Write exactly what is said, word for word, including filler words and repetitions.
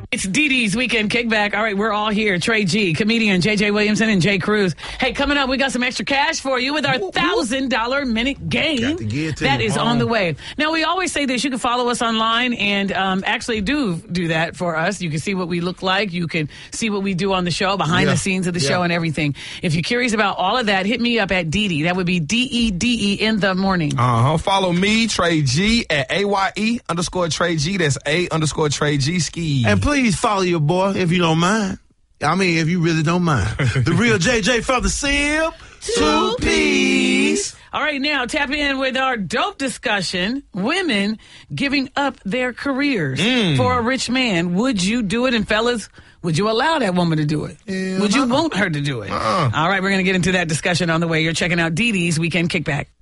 It's Dee Dee's Weekend Kickback. All right, we're all here. Trey G, comedian J J Williamson, and Jay Cruz. Hey, coming up, we got some extra cash for you with our one thousand dollars minute game. That is on the way. Now, we always say this. You can follow us online and um, actually do do that for us. You can see what we look like. You can see what we do on the show, behind yeah. the scenes of the yeah. show and everything. If you're curious about all of that, hit me up at Dee Dee. That would be D E D E in the morning. Uh-huh. Follow me, Trey G, at A Y E underscore Trey G. That's A underscore Trey G ski. And please follow your boy if you don't mind. I mean, if you really don't mind. The real J J from the Sip. Two P's. All right, now tap in with our dope discussion. Women giving up their careers mm. for a rich man. Would you do it? And fellas, would you allow that woman to do it? Yeah, would you uh-uh. want her to do it? Uh-uh. All right, we're going to get into that discussion on the way. You're checking out Dee Dee's Weekend Kickback.